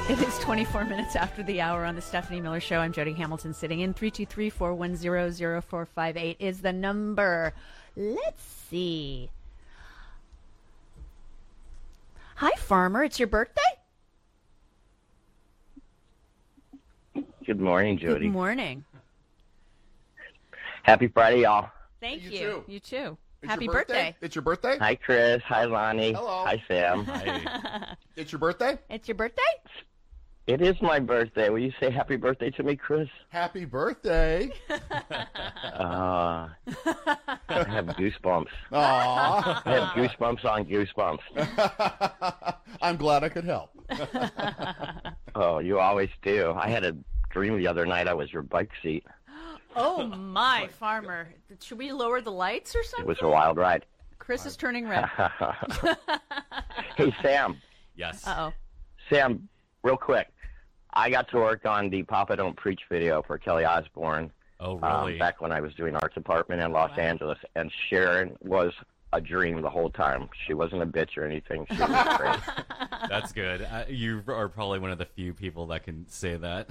It is 24 minutes after the hour on the Stephanie Miller Show. I'm Jody Hamilton sitting in. 323-410-0458 is the number. Let's see. Hi, Farmer. It's your birthday? Good morning, Jody. Good morning. Happy Friday, y'all. Thank you. You too. You too. It's Happy your birthday. It's your birthday? Hi, Chris. Hi, Lonnie. Hello. Hi, Sam. Hi. It's your birthday? It's your birthday? It is my birthday. Will you say happy birthday to me, Chris? Happy birthday. I have goosebumps. Aw. I have goosebumps on goosebumps. I'm glad I could help. Oh, you always do. I had a dream the other night I was your bike seat. Oh, my, Farmer. Should we lower the lights or It something? was a wild ride. Chris is turning red. Hey, Sam. Yes. Uh-oh. Sam, real quick. I got to work on the Papa Don't Preach video for Kelly Osbourne. Oh, really? Back when I was doing art department in Los Angeles. And Sharon was a dream the whole time. She wasn't a bitch or anything. She was great. That's good. You are probably one of the few people that can say that.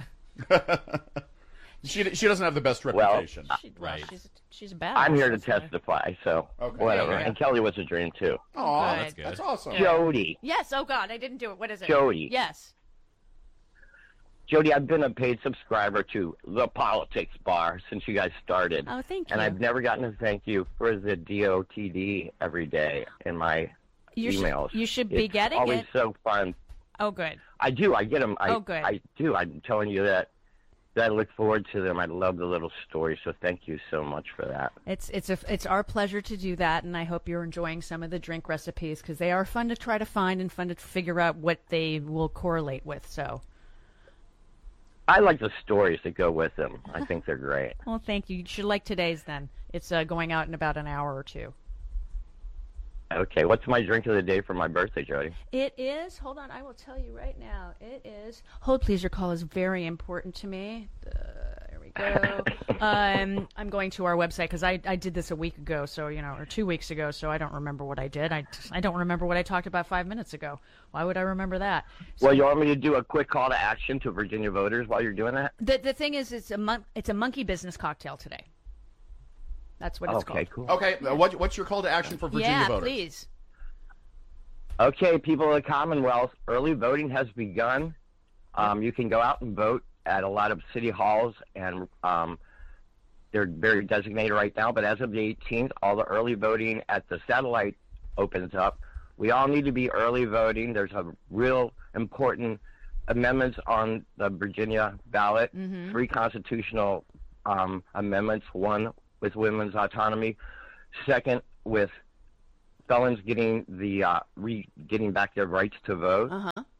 She doesn't have the best reputation. Right. She's a bad. I'm here to testify, so Okay. whatever. Yeah. And Kelly was a dream, too. Aw, That's good. That's awesome. Jody. Yes. Oh, God. I didn't do it. What is it? Jody. Yes. Jody, I've been a paid subscriber to The Politics Bar since you guys started. Oh, thank you. And I've never gotten to thank you for the DOTD every day in my emails. You should be It's getting always it. so fun. Oh, good. I do. I get them. Oh, good. I do. I'm telling you that I look forward to them. I love the little stories, so thank you so much for that. It's our pleasure to do that, and I hope you're enjoying some of the drink recipes because they are fun to try to find and fun to figure out what they will correlate with. So, I like the stories that go with them. I think they're great. well, thank you. You should like today's then. It's going out in about an hour or two. Okay, what's my drink of the day for my birthday, Jody? It is. Hold on, I will tell you right now. It is. Hold, please. Your call is very important to me. There we go. I'm going to our website because I did this a week ago, so or 2 weeks ago. So I don't remember what I did. I don't remember what I talked about 5 minutes ago. Why would I remember that? So, Well, you want me to do a quick call to action to Virginia voters while you're doing that? the thing is, it's a monkey business cocktail today. That's what it's Okay, called. cool. Okay, what's your call to action for Virginia voters? Please. Okay, people of the Commonwealth, early voting has begun. You can go out and vote at a lot of city halls, and they're very designated right now. But as of the 18th, all the early voting at the satellite opens up. We all need to be early voting. There's a real important amendments on the Virginia ballot, 3 constitutional amendments, one with women's autonomy, second with felons getting the getting back their rights to vote,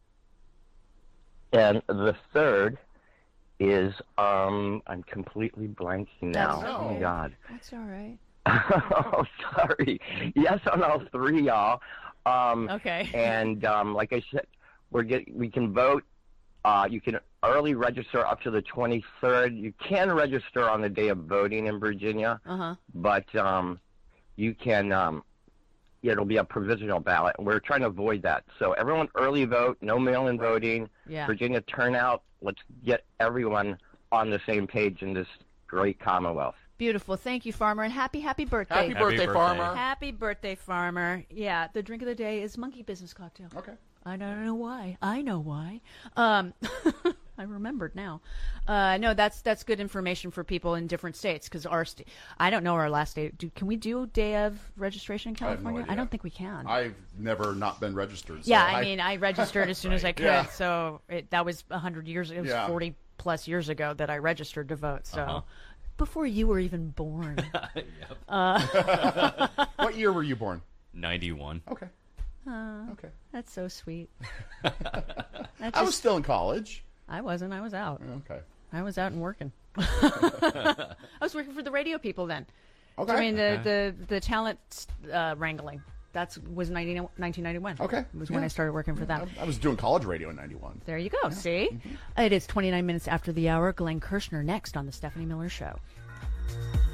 and the third is I'm completely blanking now. That's Oh my okay. God. That's all right. Oh, sorry. Yes on all 3, y'all. Okay. And like I said, we can vote. You can early register up to the 23rd. You can register on the day of voting in Virginia, but you can. It'll be a provisional ballot, and we're trying to avoid that. So everyone early vote, no mail-in voting. Yeah. Virginia turnout. Let's get everyone on the same page in this great Commonwealth. Beautiful. Thank you, Farmer, and happy birthday. Happy birthday, birthday. Farmer. Happy birthday, Farmer. Yeah, the drink of the day is monkey business cocktail. Okay. I don't know why. I know why. I remembered now. No, that's good information for people in different states because our state. I don't know our last day. Can we do day of registration in I have no California? idea. I don't think we can. I've never not been registered. So Yeah, I mean, I registered as soon as I could. Yeah. So that was 100 years. It was Yeah. 40 plus years ago that I registered to vote. So before you were even born. What year were you born? 91. Okay. Okay. That's so sweet. I was still in college. I wasn't. I was out. Okay. I was out and working. I was working for the radio people then. Okay. I mean, the talent wrangling. That was 1991. Okay. Was when Yeah. I started working for them. I was doing college radio in 91. There you go. See? It is 29 minutes after the hour. Glenn Kirshner next on The Stephanie Miller Show.